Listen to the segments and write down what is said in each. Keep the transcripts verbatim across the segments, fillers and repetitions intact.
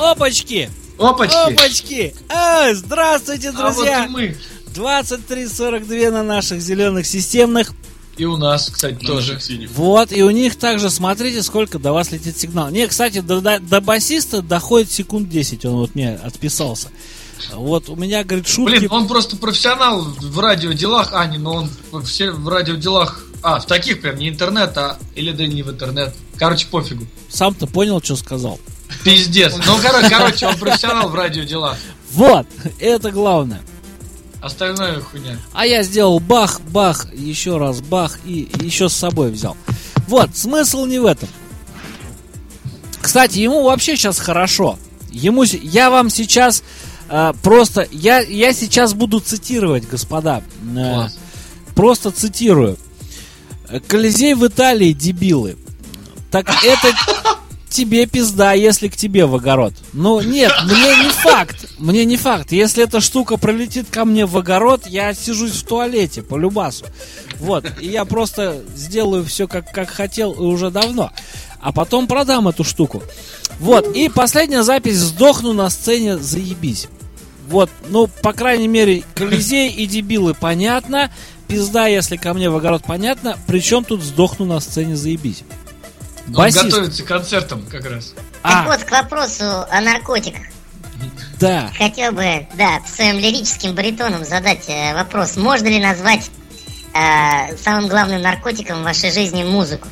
Опачки! Опачки! Опачки! А, здравствуйте, друзья! А вот и мы. двадцать три сорок два на наших зеленых системных. И у нас, кстати, На тоже. наших синих. Вот, и у них также, смотрите, сколько до вас летит сигнал. Не, кстати, до, до, до басиста доходит секунд десять, он вот мне отписался. Вот у меня, говорит, шутки... Блин, он просто профессионал в радиоделах, а не, но он все в радиоделах... А, в таких прям, не интернет, а... Или да не в интернет. Короче, пофигу. Сам-то понял, что сказал? Пиздец. Ну, короче, короче, он профессионал в радиоделах. Вот, это главное. Остальное хуйня. А я сделал бах, бах, еще раз бах и еще с собой взял. Вот, смысл не в этом. Кстати, ему вообще сейчас хорошо. Ему, с- я вам сейчас э, просто, я, я сейчас буду цитировать, господа. Э, Класс. просто цитирую. Колизей в Италии, дебилы. Так это тебе пизда, если к тебе в огород. Ну, нет, мне не факт. Мне не факт. Если эта штука пролетит ко мне в огород, я сижусь в туалете, по любасу. Вот. И я просто сделаю все, как, как хотел, и уже давно. А потом продам эту штуку. Вот. И последняя запись. Сдохну на сцене, заебись. Вот. Ну, по крайней мере, Колизей и дебилы понятно. Пизда, если ко мне в огород, понятно. Причем тут сдохну на сцене, заебись. Он Басист. готовится к концертам как раз. А, Так вот, к вопросу о наркотиках. да. Хотел бы, да, своим лирическим баритоном задать э, вопрос. Можно ли назвать э, самым главным наркотиком в вашей жизни музыку?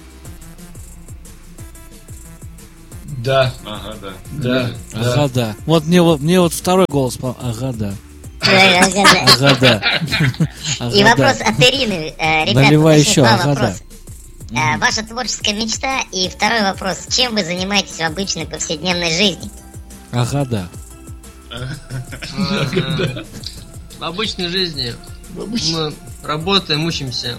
Да, Ага, да. да, да. Ага, да. Вот мне, вот мне вот второй голос пал. Ага, да. Ага, да. Ага, И да. вопрос от Ирины. Э, Ребята, Наливай точнее, еще, два ага, вопроса. Э, Ваша творческая мечта и второй вопрос. Чем вы занимаетесь в обычной повседневной жизни? Ага, да. Ага. В обычной жизни мы работаем, учимся.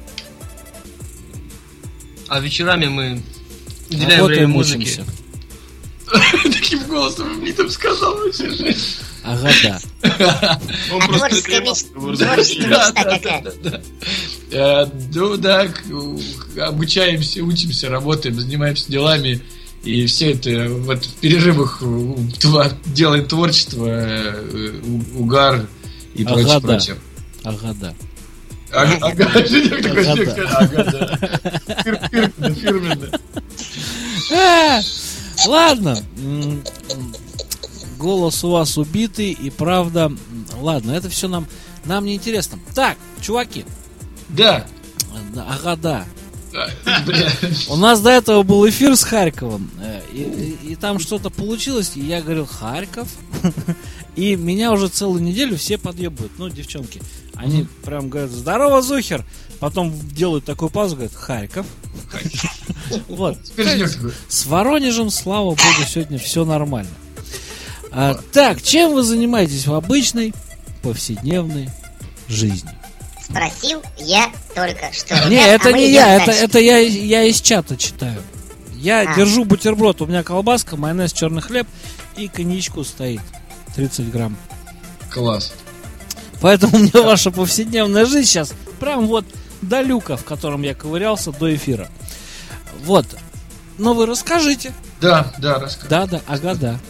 А вечерами мы уделяем время Работаем, музыке. учимся. Таким голосом мне там сказал вообще. Ага, да. Он А просто творческая, требовал, меч- чтобы творческая разрешили. мечта какая? да. Э, Ну да, к- обучаемся, учимся, работаем, занимаемся делами. И все это вот в перерывах у, тва- делаем творчество, э, у- угар и Ага, прочее, да. прочее. Ага, да. Ага, ага, Женек такой, Ага, Женек, да. ага, да. Фир- фирменно, фирменно. А, Ладно. М, м, Голос у вас убитый, и правда. м, Ладно, это все нам, нам не интересно. Так, чуваки. Да. Ага, да. А, бля. У нас до этого был эфир с Харьковом, э, и, и- и там что-то получилось, и я говорил Харьков, и меня уже целую неделю все подъебывают, ну, девчонки. Они прям говорят: здорово, Зухер. Потом делают такую паузу, говорят: Харьков. Вот. Теперь Женек такой. С Воронежем, слава богу, сегодня все нормально. А, так, чем вы занимаетесь в обычной повседневной жизни? Спросил я только что. Не, Ребят, это а мы не идем я, это, дальше. это я, я из чата читаю. Я А. держу бутерброд, у меня колбаска, майонез, черный хлеб и коньячку стоит тридцать грамм. Класс. Поэтому мне ваша повседневная жизнь сейчас прям вот до люка, в котором я ковырялся до эфира. Вот. Но вы расскажите. Да, да, расскажи. Да, да, ага, да.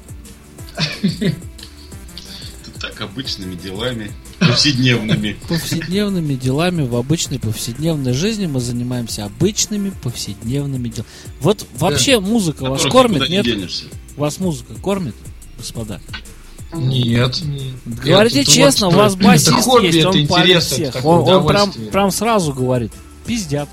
Так, обычными делами, повседневными. Повседневными делами в обычной повседневной жизни мы занимаемся обычными повседневными делами. Вот вообще музыка вас Которых кормит, никуда не нет? денешься. Вас музыка кормит, господа? Нет, нет. Говорите Это честно, у вот, вас это басист хобби, есть, это он палит интерес, это всех. такое Он, он прям, удовольствие. прям сразу говорит: пиздят.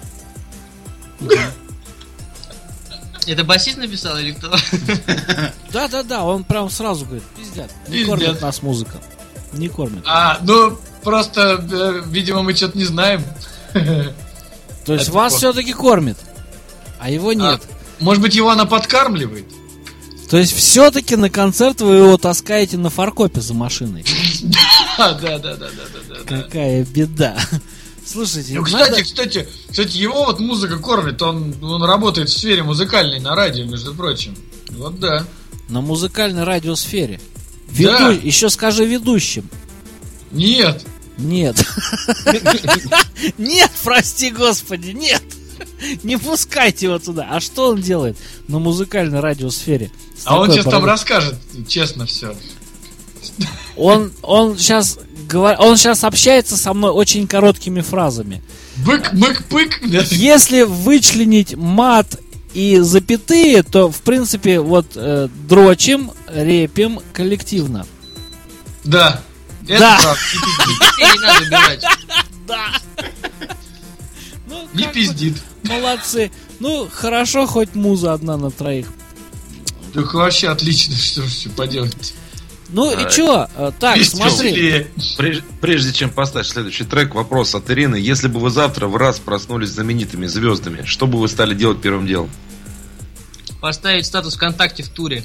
Это басист написал или кто? Да-да-да, он прям сразу говорит: пиздят. Не Пиздят. кормит нас музыка. Не кормит. А, ну, просто, э, видимо, мы что-то не знаем. То есть это вас вот. все-таки кормит, а его нет. А, может быть, его она подкармливает? То есть все-таки на концерт вы его таскаете на фаркопе за машиной. А, да, да, да, да, да, да. Какая беда. Слушайте, Ну, надо- кстати, кстати, кстати, его вот музыка кормит, он, он работает в сфере музыкальной на радио, между прочим. Вот да. на музыкальной радиосфере. Да. Веду... Еще скажи ведущим. Нет. Нет. Нет, прости господи, нет. Не пускайте его туда. А что он делает на музыкальной радиосфере? С А он такой сейчас там бородой? расскажет, честно, все. Он, он сейчас говор... он сейчас общается со мной очень короткими фразами. Бык, мык, пык. Если вычленить мат и запятые, то в принципе вот э, дрочим, репим коллективно. Да. Это Да. правда. Детей не надо убирать. Да. Ну, Не как бы пиздит. молодцы. Ну, хорошо, хоть муза одна на троих. Так вообще отлично, что ж поделать. Ну и А, чё? Э, Так, Есть смотри. веселее. Прежде, прежде чем поставить следующий трек, вопрос от Ирины. Если бы вы завтра в раз проснулись знаменитыми звездами, что бы вы стали делать первым делом? Поставить статус ВКонтакте в туре.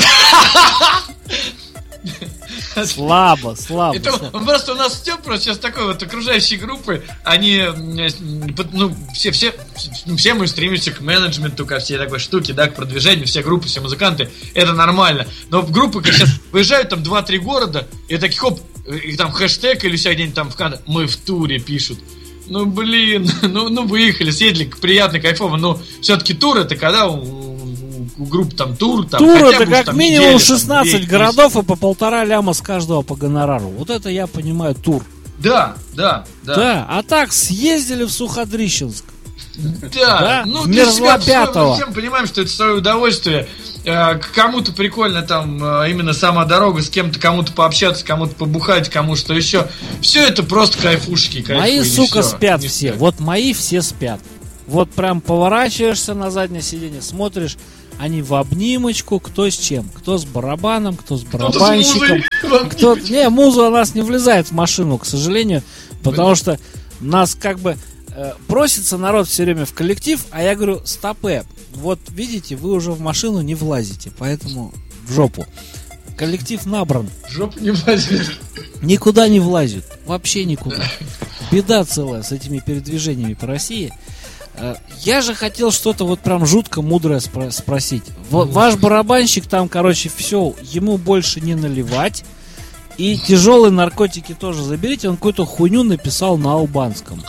Слабо, слабо. Это слабо. просто у нас Степ просто сейчас такой вот окружающие группы, они, м, ну, все, все, все мы стремимся к менеджменту, ко всей такой штуке, да, к продвижению, все группы, все музыканты, это нормально. Но в группы, как сейчас выезжают там два-три города, и такие хоп, и там хэштег или себя где-нибудь там в ВКонтакте, мы в туре пишут. Ну, блин, ну, ну выехали, съездили, приятно, кайфово, но все-таки тур это когда у, у- у групп там тур, там Тур хотя это бы как там минимум неделя, там, шестнадцать две, городов и по полтора ляма с каждого по гонорару. Вот это я понимаю тур. Да, да, да. Да, а так съездили в Суходрищенск. Да, Да, ну в для себя Мерзлопятово. мы всем понимаем, что это свое удовольствие. Э, к Кому-то прикольно там э, именно сама дорога, с кем-то кому-то пообщаться, кому-то побухать, кому что еще. Все это просто кайфушки. Мои, кайфуй, и сука, всё. спят Не все. спят. Вот мои все спят. Вот прям поворачиваешься на заднее сиденье, смотришь, они в обнимочку, кто с чем. Кто с барабаном, кто с Кто-то с барабанщиком. музой. Кто... Не, муза у нас не влезает в машину, к сожалению, потому что нас как бы э, просится народ все время в коллектив, а я говорю, стопэ, вот видите, вы уже в машину не влазите, поэтому в жопу. Коллектив набран, В жопу не влазит. никуда не влазит, вообще никуда. Беда целая с этими передвижениями по России. Э, Я же хотел что-то вот прям жутко мудрое спро- спросить. В- Ваш барабанщик там, короче, все, ему больше не наливать. И тяжелые наркотики тоже заберите. Он какую-то хуйню написал на албанском.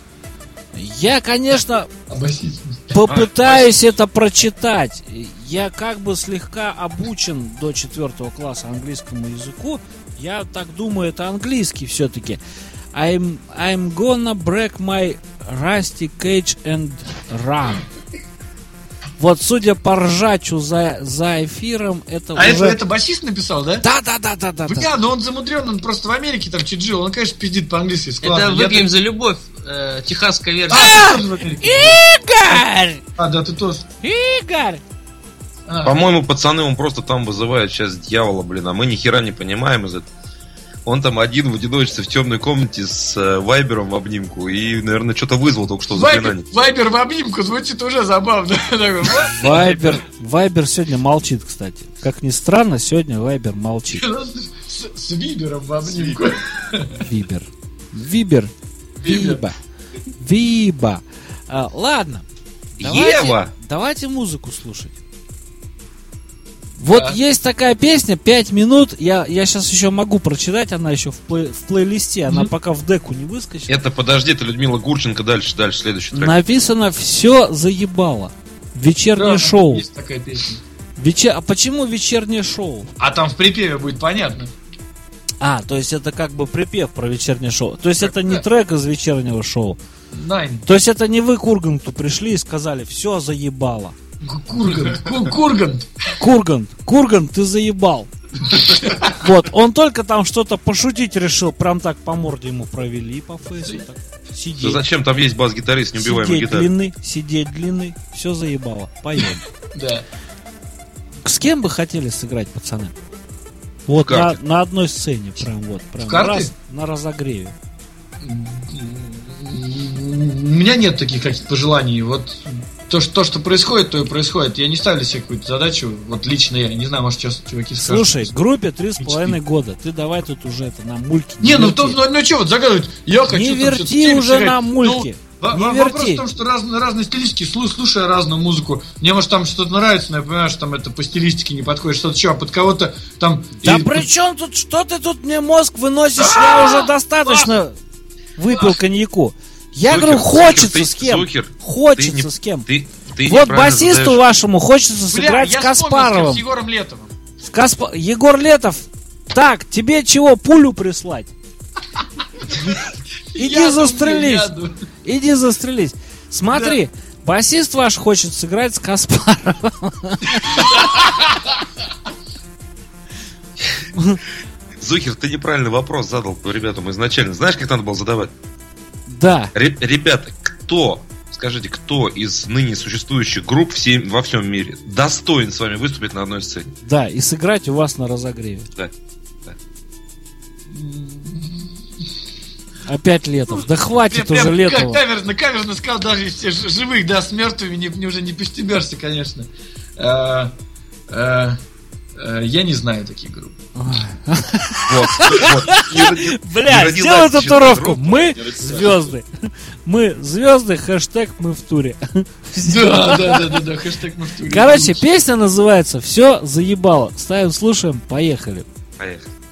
Я, конечно, Обосительно. попытаюсь это прочитать. Я как бы слегка обучен до четвертого класса английскому языку. Я так думаю, это английский все-таки. I'm, I'm gonna break my rusty cage and run. Вот, судя по ржачу за, за эфиром, это А это, уже... это басист написал, да? Да, да, да, да, да. да. Бля, ну он замудрен, он просто в Америке там чуть жил, он, конечно, пиздит по-английски. Это складно. Я «Выпьем так- за любовь», э, техасская версия. А, ты тоже в Америке? Игорь! А, да, ты тоже. Игорь! А, По-моему, пацаны, он просто там вызывает сейчас дьявола, блин, а мы ни хера не понимаем из этого. Он там один в одиночестве в темной комнате с э, Вайбером в обнимку и, наверное, что-то вызвал только что Вайбер, заклинание. Вайбер в обнимку звучит уже забавно. Такой, Вайбер, Вайбер сегодня молчит, кстати. Как ни странно, сегодня Вайбер молчит. С, с Вибером в обнимку. Вибер. Вибер. Вибер. Виба. Виба. А, ладно. Давайте, Ева! давайте музыку слушать. Вот Да. есть такая песня, пять минут. Я, я сейчас еще могу прочитать, она еще в, плей- в плейлисте, она Мгм. пока в деку не выскочит. Это, подожди, это Людмила Гурченко, дальше, дальше, следующий трек. Написано «Все заебало». Вечернее Да, шоу. Есть такая песня. Вечер... А почему вечернее шоу? А там в припеве будет понятно. А, то есть это как бы припев про вечернее шоу. То есть это не трек из вечернего шоу. Найн. То есть это не вы к Урганту пришли и сказали, все заебало. Кургант. Ку- Кургант. Кургант, Кургант, ты заебал. Вот, он только там что-то пошутить решил, прям так по морде ему провели и по фейсу так. Да Сидеть, зачем там есть бас-гитарист, неубиваемый сидеть гитар? длинный, сидеть длинный, все заебало. Поем. Да. С кем бы хотели сыграть, пацаны? Вот В карты. на, на одной сцене, прям вот, прям В карты? раз на разогреве. У меня нет таких каких-то пожеланий. Вот то, что, то, что происходит, то и происходит. Я не ставлю себе какую-то задачу. Вот лично я не знаю, может, сейчас чуваки скажут. Слушай, группе три с половиной года. Ты давай тут уже это на мульки. Не, ну, верти. то, ну, ну что, вот загадывать, я хочу... Не там верти что-то телек уже сыграть. на мульки. Ну, во- Не во- вопрос верти. в том, что раз, разные стилистики, слу- слушая разную музыку, мне, может, там что-то нравится, но я понимаю, что там это по стилистике не подходит, что-то еще, а под кого-то там... Да и при под- чем тут, что ты тут мне мозг выносишь? Я уже достаточно выпил коньяку. Я Зухер, говорю, Зухер, хочется ты- с кем. Зухер, Хочется ты не- с кем. Ты, ты Вот неправильно басисту задаешь- вашему хочется Бля, сыграть с я вспомнил, с кем, Каспаровым. с Егором Летовым. С Каспа- Егор Летов. Так, тебе чего, пулю прислать? Иди Яду, застрелись. яду. Иди застрелись. Смотри, басист ваш хочет сыграть с Каспаровым. Зухер, ты неправильный вопрос задал ребятам изначально. Знаешь, как надо было задавать? Да. Ре- ребята, кто, скажите, кто из ныне существующих групп всем, во всем мире достоин с вами выступить на одной сцене? Да, и сыграть у вас на разогреве. Да. Опять Летов. Да хватит Прям- уже прям Летова. Как каверзно, каверзно сказал, даже если ж- живых, да, с мертвыми не, не- уже не постебешься, конечно. Э, э, э, Я не знаю таких групп. Вот. вот. Не роди- Бля, не родилась сделай еще татуировку. группа, Мы не родилась. звезды. Мы звезды, хэштег мы в туре. Да, да, да, да, да, хэштег Муфтури. Короче, песня называется «Все заебало». Ставим, слушаем, поехали. Поехали.